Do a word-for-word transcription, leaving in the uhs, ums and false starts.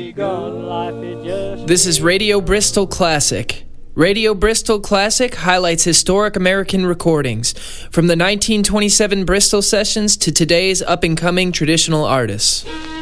begun. Life is just This is Radio Bristol Classic. Radio Bristol Classic highlights historic American recordings, from the nineteen twenty-seven Bristol sessions to today's up-and-coming traditional artists.